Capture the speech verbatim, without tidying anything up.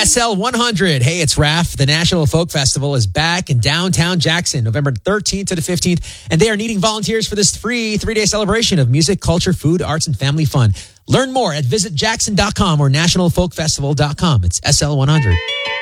S L one hundred. Hey, it's Raph. The National Folk Festival is back in downtown Jackson, November thirteenth to the fifteenth, and they are needing volunteers for this free three-day celebration of music, culture, food, arts, and family fun. Learn more at visit jackson dot com or national folk festival dot com. It's S L one hundred.